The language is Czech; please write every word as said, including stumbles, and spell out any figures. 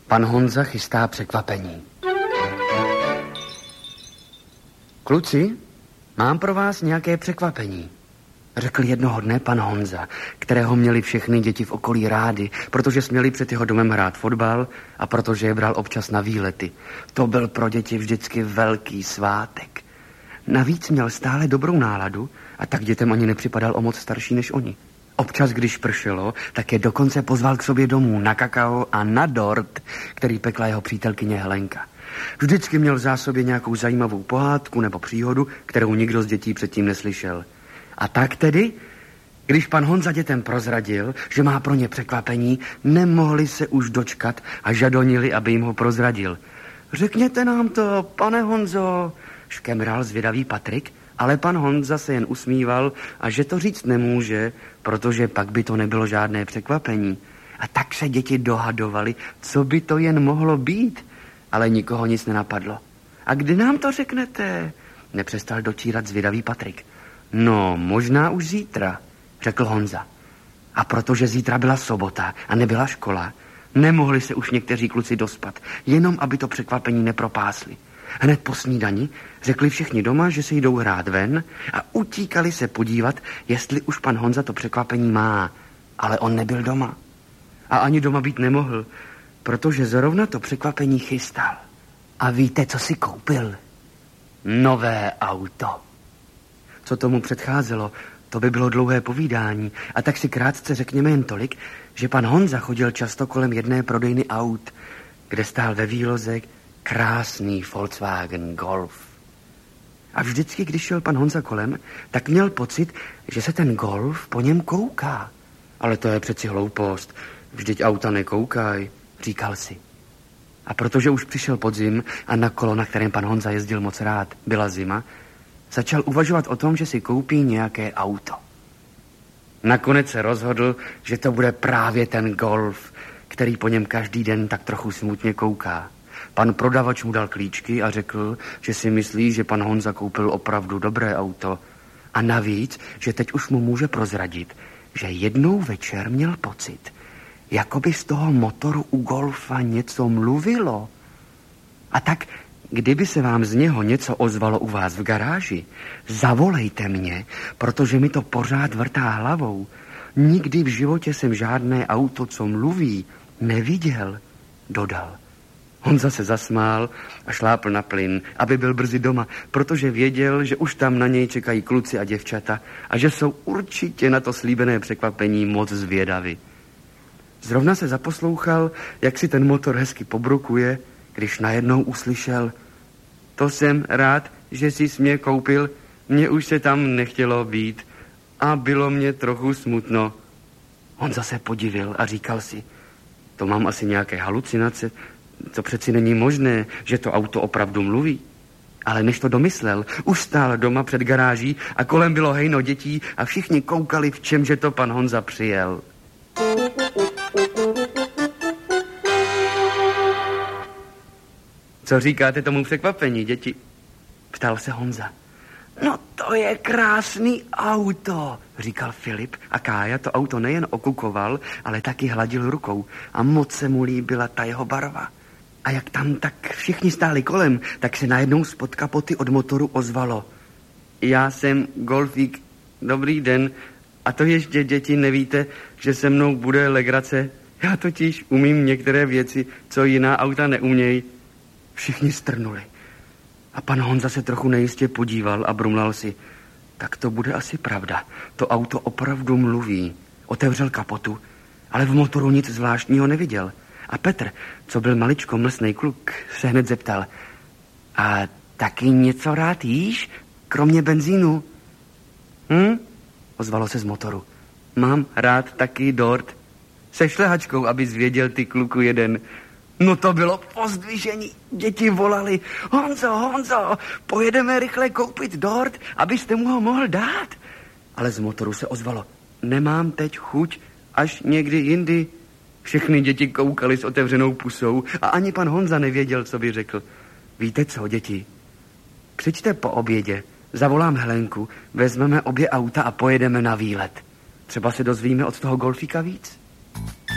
Pan Honza chystá překvapení. Kluci, mám pro vás nějaké překvapení, řekl jednoho dne pan Honza, kterého měli všechny děti v okolí rády, protože směli před jeho domem hrát fotbal a protože je bral občas na výlety. To byl pro děti vždycky velký svátek. Navíc měl stále dobrou náladu a tak dětem ani nepřipadal o moc starší než oni. Občas, když pršelo, tak je dokonce pozval k sobě domů na kakao a na dort, který pekla jeho přítelkyně Helenka. Vždycky měl v zásobě nějakou zajímavou pohádku nebo příhodu, kterou nikdo z dětí předtím neslyšel. A tak tedy, když pan Honza dětem prozradil, že má pro ně překvapení, nemohli se už dočkat a žadonili, aby jim ho prozradil. Řekněte nám to, pane Honzo, škemral zvědavý Patrik, ale pan Honza se jen usmíval a že to říct nemůže, protože pak by to nebylo žádné překvapení. A tak se děti dohadovali, co by to jen mohlo být, ale nikoho nic nenapadlo. A kdy nám to řeknete? Nepřestal dočírat zvědavý Patrik. No, možná už zítra, řekl Honza. A protože zítra byla sobota a nebyla škola, nemohli se už někteří kluci dospat, jenom aby to překvapení nepropásli. Hned po snídani řekli všichni doma, že se jdou hrát ven a utíkali se podívat, jestli už pan Honza to překvapení má. Ale on nebyl doma. A ani doma být nemohl, protože zrovna to překvapení chystal. A víte, co si koupil? Nové auto. Co tomu předcházelo, to by bylo dlouhé povídání, a tak si krátce řekněme jen tolik, že pan Honza chodil často kolem jedné prodejny aut, kde stál ve výloze krásný Volkswagen Golf. A vždycky, když šel pan Honza kolem, tak měl pocit, že se ten Golf po něm kouká. Ale to je přeci hloupost, vždyť auta nekoukaj, říkal si. A protože už přišel podzim a na kolo, na kterém pan Honza jezdil moc rád, byla zima, začal uvažovat o tom, že si koupí nějaké auto. Nakonec se rozhodl, že to bude právě ten Golf, který po něm každý den tak trochu smutně kouká. Pan prodavač mu dal klíčky a řekl, že si myslí, že pan Honza koupil opravdu dobré auto. A navíc, že teď už mu může prozradit, že jednou večer měl pocit, jako by z toho motoru u Golfa něco mluvilo. A tak, kdyby se vám z něho něco ozvalo u vás v garáži, zavolejte mě, protože mi to pořád vrtá hlavou. Nikdy v životě jsem žádné auto, co mluví, neviděl, dodal. Honza se zasmál a šlápl na plyn, aby byl brzy doma, protože věděl, že už tam na něj čekají kluci a děvčata a že jsou určitě na to slíbené překvapení moc zvědaví. Zrovna se zaposlouchal, jak si ten motor hezky pobrukuje, když najednou uslyšel: to jsem rád, že jsi mě koupil, mně už se tam nechtělo být a bylo mě trochu smutno. Honza se podivil a říkal si: to mám asi nějaké halucinace, to přeci není možné, že to auto opravdu mluví. Ale než to domyslel, už stál doma před garáží a kolem bylo hejno dětí a všichni koukali, v čemže to pan Honza přijel. Co říkáte tomu překvapení, děti? Ptal se Honza. No to je krásný auto, říkal Filip a Kája to auto nejen okukoval, ale taky hladil rukou a moc se mu líbila ta jeho barva. A jak tam tak všichni stáli kolem, tak se najednou spod kapoty od motoru ozvalo: já jsem Golfík, dobrý den, a to ještě, děti, nevíte, že se mnou bude legrace? Já totiž umím některé věci, co jiná auta neumějí. Všichni strnuli. A pan Honza se trochu nejistě podíval a brumlal si: tak to bude asi pravda, to auto opravdu mluví. Otevřel kapotu, ale v motoru nic zvláštního neviděl. A Petr, co byl maličko mlsnej kluk, se hned zeptal: a taky něco rád jíš, kromě benzínu? Hm? Ozvalo se z motoru. Mám rád taky dort. Se šlehačkou, aby zvěděl, ty kluku jeden. No to bylo pozdvižení. Děti volali: Honzo, Honzo, pojedeme rychle koupit dort, abyste mu ho mohl dát. Ale z motoru se ozvalo: nemám teď chuť, až někdy jindy. Všechny děti koukali s otevřenou pusou a ani pan Honza nevěděl, co by řekl. Víte co, děti? Přijďte po obědě, zavolám Helenku, vezmeme obě auta a pojedeme na výlet. Třeba se dozvíme od toho Golfíka víc.